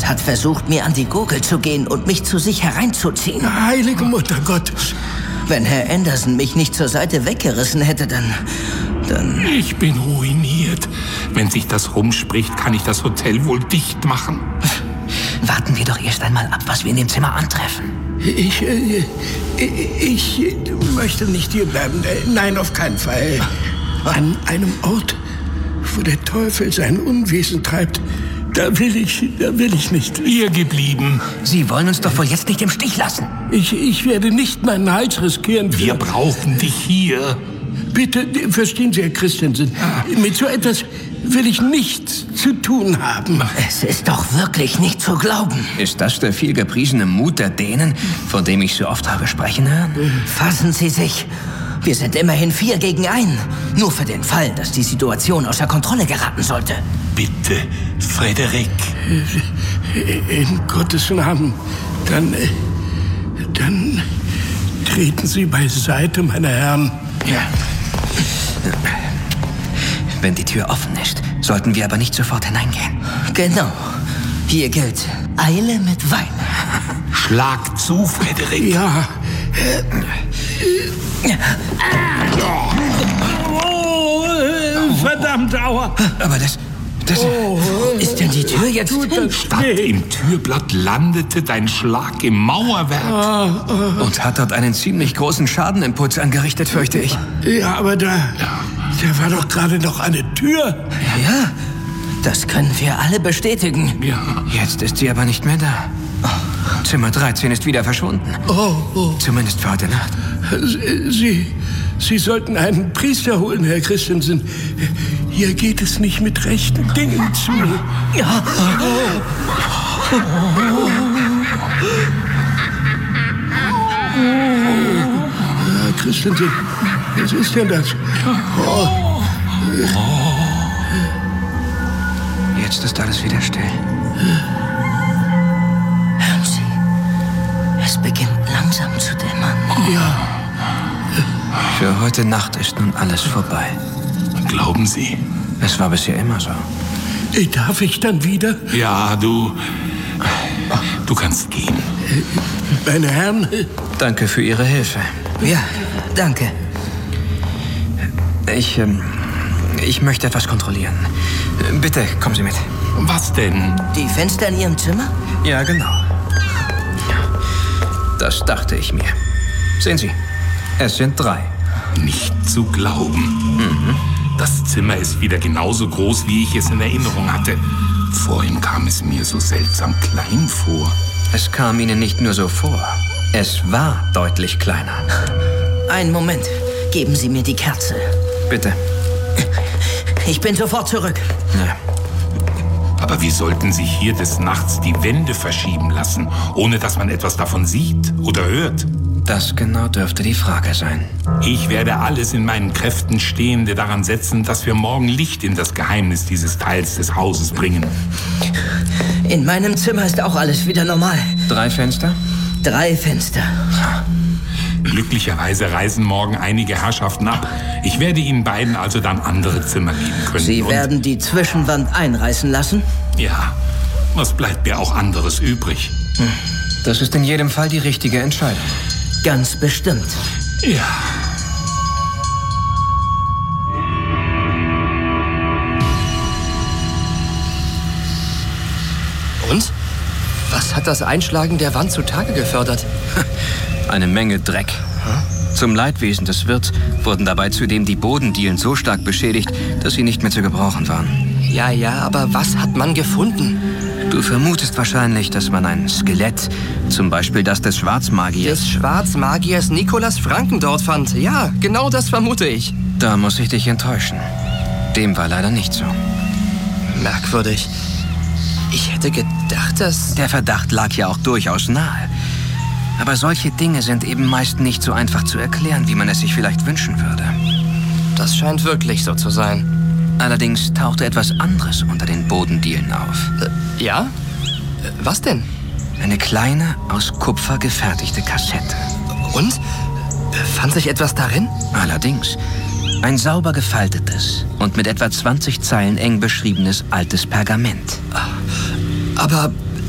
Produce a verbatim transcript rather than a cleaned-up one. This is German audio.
hat versucht, mir an die Gurgel zu gehen und mich zu sich hereinzuziehen. Heilige Mutter Gottes. Wenn Herr Anderson mich nicht zur Seite weggerissen hätte, dann... dann... Ich bin ruiniert. Wenn sich das rumspricht, kann ich das Hotel wohl dicht machen. Warten wir doch erst einmal ab, was wir in dem Zimmer antreffen. Ich, äh, ich möchte nicht hier bleiben. Nein, auf keinen Fall. An einem Ort, wo der Teufel sein Unwesen treibt, da will ich, da will ich nicht. Hier geblieben. Sie wollen uns doch wohl jetzt nicht im Stich lassen. Ich, ich werde nicht meinen Hals riskieren. Wir brauchen dich hier. Bitte, verstehen Sie, Herr Christensen, mit so etwas will ich nichts zu tun haben. Es ist doch wirklich nicht zu glauben. Ist das der vielgepriesene Mut der Dänen, von dem ich so oft habe sprechen hören? Fassen Sie sich. Wir sind immerhin vier gegen einen. Nur für den Fall, dass die Situation außer Kontrolle geraten sollte. Bitte, Frederik. In Gottes Namen, dann, dann treten Sie beiseite, meine Herren. Ja. Wenn die Tür offen ist, sollten wir aber nicht sofort hineingehen. Genau. Hier gilt Eile mit Wein. Schlag zu, Frederik. Ja. Oh, verdammt, aua. Aber das... das Oh, ist denn die Tür jetzt hin? Statt im Türblatt landete dein Schlag im Mauerwerk. und hat dort einen ziemlich großen Schadenimpuls angerichtet, fürchte ich. Ja, aber da, da war doch gerade noch eine Tür. Ja, das können wir alle bestätigen. Ja. Jetzt ist sie aber nicht mehr da. Zimmer dreizehn ist wieder verschwunden. Oh, oh. Zumindest für heute Nacht. Sie, Sie sollten einen Priester holen, Herr Christensen. Hier geht es nicht mit rechten Dingen zu. Ja. Herr Christensen, was ist denn das? Oh. Jetzt ist alles wieder still. Hören Sie, es beginnt langsam zu dämmern. Ja. Für heute Nacht ist nun alles vorbei. Glauben Sie? Es war bisher immer so. Darf ich dann wieder? Ja, du... Du kannst gehen. Meine Herren, Danke für Ihre Hilfe. Ja, danke. Ich, ähm, ich möchte etwas kontrollieren. Bitte, kommen Sie mit. Was denn? Die Fenster in Ihrem Zimmer? Ja, genau. Das dachte ich mir. Sehen Sie, es sind drei. Nicht zu glauben. Mhm. Das Zimmer ist wieder genauso groß, wie ich es in Erinnerung hatte. Vorhin kam es mir so seltsam klein vor. Es kam Ihnen nicht nur so vor. Es war deutlich kleiner. Einen Moment. Geben Sie mir die Kerze. Bitte. Ich bin sofort zurück. Ja. Aber wie sollten sich hier des Nachts die Wände verschieben lassen, ohne dass man etwas davon sieht oder hört? Das genau dürfte die Frage sein. Ich werde alles in meinen Kräften Stehende daran setzen, dass wir morgen Licht in das Geheimnis dieses Teils des Hauses bringen. In meinem Zimmer ist auch alles wieder normal. Drei Fenster? Drei Fenster. Glücklicherweise reisen morgen einige Herrschaften ab. Ich werde Ihnen beiden also dann andere Zimmer geben können. Sie Und werden die Zwischenwand einreißen lassen? ja, was bleibt mir auch anderes übrig? Das ist in jedem Fall die richtige Entscheidung. Ganz bestimmt. Ja. Und? Was hat das Einschlagen der Wand zutage gefördert? Eine Menge Dreck. Zum Leidwesen des Wirts wurden dabei zudem die Bodendielen so stark beschädigt, dass sie nicht mehr zu gebrauchen waren. Ja, ja, aber was hat man gefunden? Du vermutest wahrscheinlich, dass man ein Skelett, zum Beispiel das des Schwarzmagiers... Des Schwarzmagiers Nikolaus Franken dort fand. Ja, genau das vermute ich. Da muss ich dich enttäuschen. Dem war leider nicht so. Merkwürdig. Ich hätte gedacht, dass... Der Verdacht lag ja auch durchaus nahe. Aber solche Dinge sind eben meist nicht so einfach zu erklären, wie man es sich vielleicht wünschen würde. Das scheint wirklich so zu sein. Allerdings tauchte etwas anderes unter den Bodendielen auf. Äh, ja? Äh, was denn? Eine kleine, aus Kupfer gefertigte Kassette. Und? Äh, fand sich etwas darin? Allerdings. Ein sauber gefaltetes und mit etwa zwanzig Zeilen eng beschriebenes altes Pergament. Aber